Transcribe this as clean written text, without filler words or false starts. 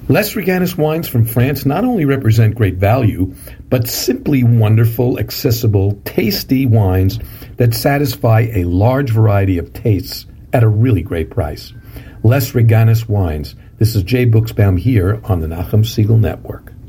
Les Reganis wines from France not only represent great value, but simply wonderful, accessible, tasty wines that satisfy a large variety of tastes at a really great price. Les Reganis wines. This is Jay Buchsbaum here on the Nachum Segal Network.